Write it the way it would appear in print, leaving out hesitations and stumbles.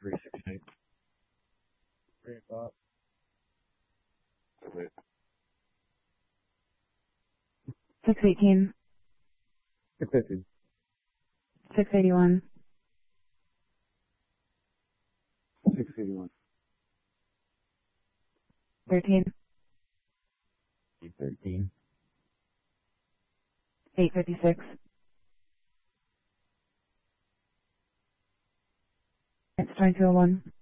368. 3 o'clock. That's it. 618, 650. 681, 681. 13, 813. 856. It's 2201.